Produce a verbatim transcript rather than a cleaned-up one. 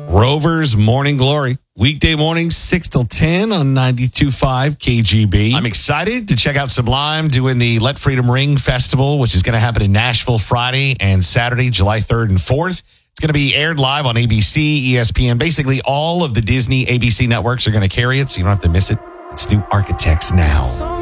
Rover's Morning Glory. Weekday mornings, six till ten on ninety-two point five K G B. I'm excited to check out Sublime doing the Let Freedom Ring Festival, which is going to happen in Nashville Friday and Saturday, July third and fourth. It's going to be aired live on A B C, E S P N. Basically, all of the Disney A B C networks are going to carry it, so you don't have to miss it. It's New Architects Now.